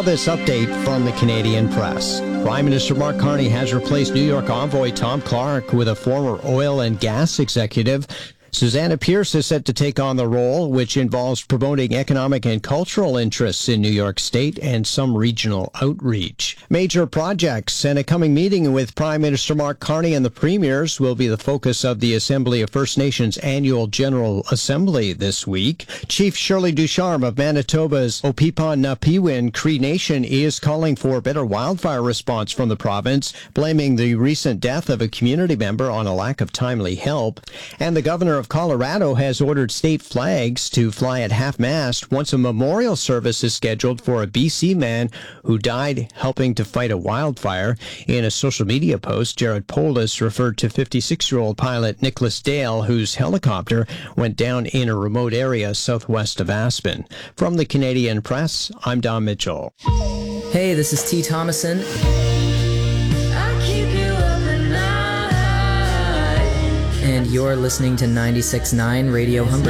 Now this update from the Canadian Press. Prime Minister Mark Carney has replaced New York envoy Tom Clark with a former oil and gas executive. Susanna Pierce is set to take on the role, which involves promoting economic and cultural interests in New York State and some regional outreach. Major projects and a coming meeting with Prime Minister Mark Carney and the premiers will be the focus of the Assembly of First Nations Annual General Assembly this week. Chief Shirley Ducharme of Manitoba's Opipon-Napiwin Cree Nation is calling for better wildfire response from the province, blaming the recent death of a community member on a lack of timely help. And the governor of Colorado has ordered state flags to fly at half-mast once a memorial service is scheduled for a BC man who died helping to fight a wildfire. In a social media post, Jared Polis referred to 56-year-old pilot Nicholas Dale, whose helicopter went down in a remote area southwest of Aspen. From the Canadian Press, I'm Don Mitchell. Hey, this is T. Thomason. And you're listening to 96.9 Radio Humber.